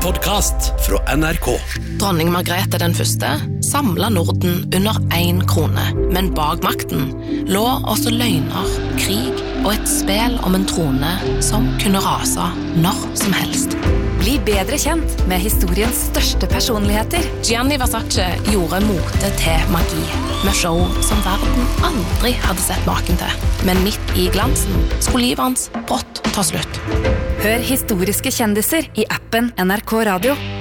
podcast fra NRK. Dronning Margrethe den første samlet Norden under 1 krone, men bak makten lå også løgner, krig og et spel om en trone som kunne rase når som helst. Bli bedre kjent med historiens største personligheter. Gianni Versace gjorde mote til magi, med show som verden aldri hadde sett maken til. Men midt i glansen skulle livet hans brått ta slutt. Hør historiske kjendiser i appen NRK Radio.